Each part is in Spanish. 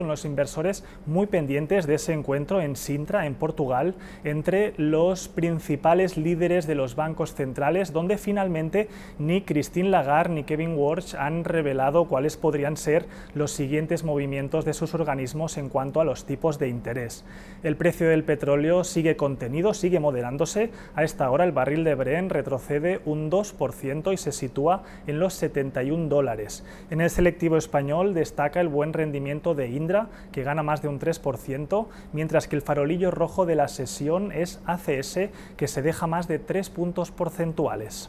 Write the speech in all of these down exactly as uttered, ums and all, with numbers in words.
Los inversores muy pendientes de ese encuentro en Sintra, en Portugal, entre los principales líderes de los bancos centrales, donde finalmente ni Christine Lagarde ni Kevin Warsh han revelado cuáles podrían ser los siguientes movimientos de sus organismos en cuanto a los tipos de interés. El precio del petróleo sigue contenido, sigue moderándose. A esta hora el barril de Brent retrocede un dos por ciento y se sitúa en los setenta y un dólares. En el selectivo español destaca el buen rendimiento de Indra, que gana más de un tres por ciento, mientras que el farolillo rojo de la sesión es A C S, que se deja más de tres puntos porcentuales.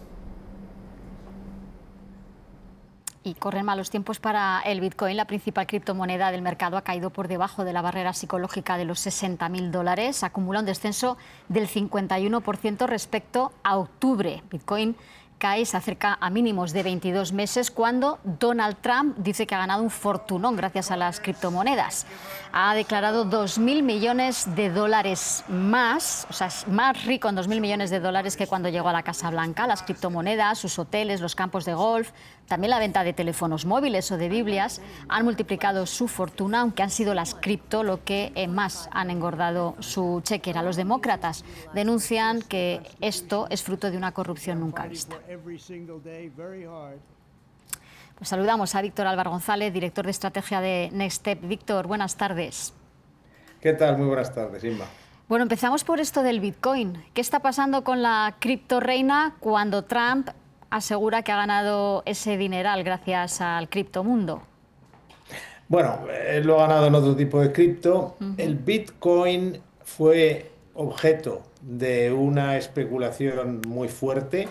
Y corren malos tiempos para el Bitcoin. La principal criptomoneda del mercado ha caído por debajo de la barrera psicológica de los sesenta mil dólares. Acumula un descenso del cincuenta y uno por ciento respecto a octubre. Bitcoin cae, se acerca a mínimos de veintidós meses cuando Donald Trump dice que ha ganado un fortunón gracias a las criptomonedas. Ha declarado dos mil millones de dólares más, o sea, es más rico en dos mil millones de dólares que cuando llegó a la Casa Blanca. Las criptomonedas, sus hoteles, los campos de golf, también la venta de teléfonos móviles o de Biblias han multiplicado su fortuna, aunque han sido las cripto lo que más han engordado su chequera. Los demócratas denuncian que esto es fruto de una corrupción nunca vista. Pues saludamos a Víctor Álvaro González, director de estrategia de Next Step. Víctor, buenas tardes. ¿Qué tal? Muy buenas tardes, Inma. Bueno, empezamos por esto del Bitcoin. ¿Qué está pasando con la cripto reina cuando Trump asegura que ha ganado ese dineral gracias al criptomundo? Bueno, él lo ha ganado en otro tipo de cripto. Uh-huh. El Bitcoin fue objeto de una especulación muy fuerte.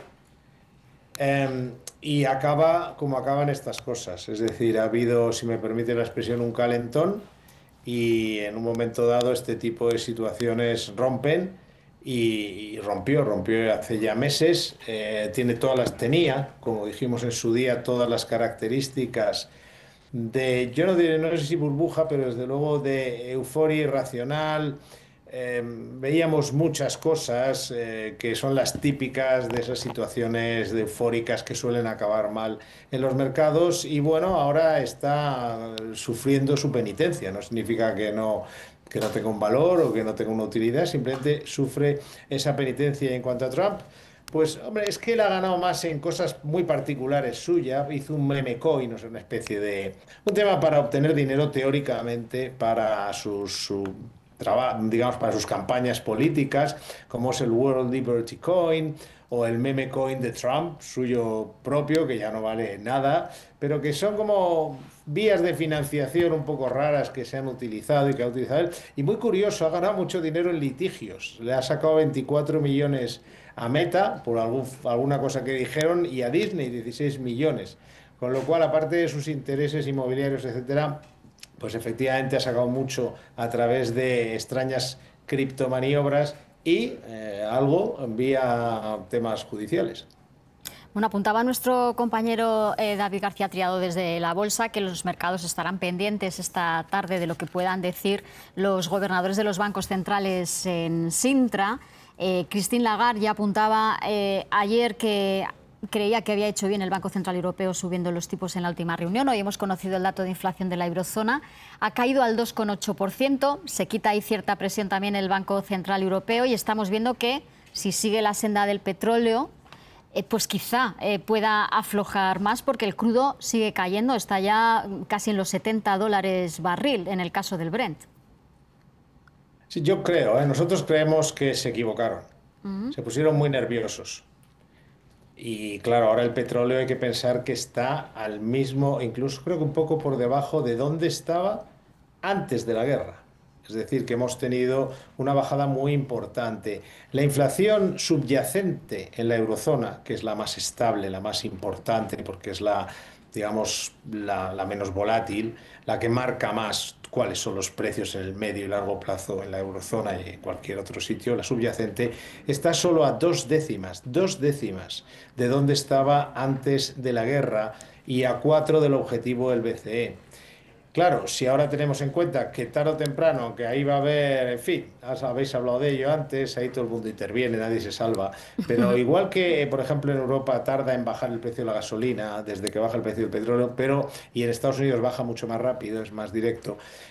Um, y acaba como acaban estas cosas, es decir, ha habido, si me permite la expresión, un calentón y en un momento dado este tipo de situaciones rompen y, y rompió, rompió hace ya meses, eh, tiene todas las, tenía, como dijimos en su día, todas las características de, yo no diré, no sé si burbuja, pero desde luego de euforia irracional. Eh, veíamos muchas cosas eh, que son las típicas de esas situaciones de eufóricas que suelen acabar mal en los mercados y bueno, ahora está sufriendo su penitencia. No significa que no, que no tenga un valor o que no tenga una utilidad, simplemente sufre esa penitencia. Y en cuanto a Trump, pues hombre, es que él ha ganado más en cosas muy particulares suyas. Hizo un meme coin, o sea, una especie de un tema para obtener dinero teóricamente para sus su, digamos, para sus campañas políticas, como es el World Liberty Coin o el meme coin de Trump, suyo propio, que ya no vale nada, pero que son como vías de financiación un poco raras que se han utilizado y que ha utilizado él. Y muy curioso, ha ganado mucho dinero en litigios. Le ha sacado veinticuatro millones a Meta por algún, alguna cosa que dijeron y a Disney dieciséis millones. Con lo cual, aparte de sus intereses inmobiliarios, etcétera, pues efectivamente ha sacado mucho a través de extrañas criptomaniobras y eh, algo vía temas judiciales. Bueno, apuntaba nuestro compañero eh, David García Triado desde la Bolsa que los mercados estarán pendientes esta tarde de lo que puedan decir los gobernadores de los bancos centrales en Sintra. Eh, Christine Lagarde ya apuntaba eh, ayer que creía que había hecho bien el Banco Central Europeo subiendo los tipos en la última reunión. Hoy hemos conocido el dato de inflación de la eurozona. Ha caído al dos coma ocho por ciento. Se quita ahí cierta presión también el Banco Central Europeo y estamos viendo que si sigue la senda del petróleo, eh, pues quizá eh, pueda aflojar más porque el crudo sigue cayendo. Está ya casi en los setenta dólares barril en el caso del Brent. Sí, yo creo, ¿eh? Nosotros creemos que se equivocaron. Uh-huh. Se pusieron muy nerviosos. Y claro, ahora el petróleo hay que pensar que está al mismo, incluso creo que un poco por debajo de donde estaba antes de la guerra. Es decir, que hemos tenido una bajada muy importante. La inflación subyacente en la eurozona, que es la más estable, la más importante, porque es la, digamos, la, la menos volátil, la que marca más cuáles son los precios en el medio y largo plazo en la eurozona y en cualquier otro sitio, la subyacente está solo a dos décimas, dos décimas de donde estaba antes de la guerra y a cuatro del objetivo del B C E. Claro, si ahora tenemos en cuenta que tarde o temprano, aunque ahí va a haber, en fin, habéis hablado de ello antes, ahí todo el mundo interviene, nadie se salva, pero igual que, por ejemplo, en Europa tarda en bajar el precio de la gasolina desde que baja el precio del petróleo, pero y en Estados Unidos baja mucho más rápido, es más directo,